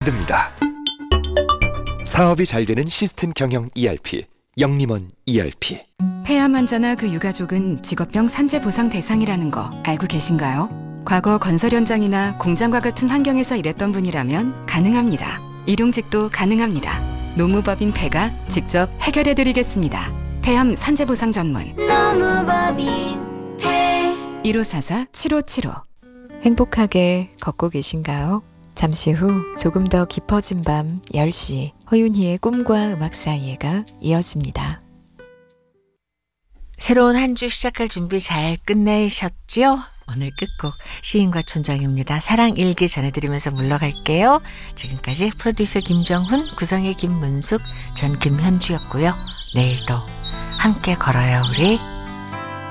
만듭니다. 사업이 잘 되는 시스템 경영 ERP, 영림원 ERP. 폐암 환자나 그 유가족은 직업병 산재 보상 대상이라는 거 알고 계신가요? 과거 건설 현장이나 공장과 같은 환경에서 일했던 분이라면 가능합니다. 일용직도 가능합니다. 노무법인 폐가 직접 해결해드리겠습니다. 폐암 산재 보상 전문 노무법인 폐 1544-7575. 행복하게 걷고 계신가요? 잠시 후 조금 더 깊어진 밤 10시 허윤희의 꿈과 음악 사이에가 이어집니다. 새로운 한 주 시작할 준비 잘 끝내셨죠? 오늘 끝곡 시인과 촌장입니다. 사랑일기 전해드리면서 물러갈게요. 지금까지 프로듀서 김정훈, 구성의 김문숙, 전 김현주였고요. 내일도 함께 걸어요 우리.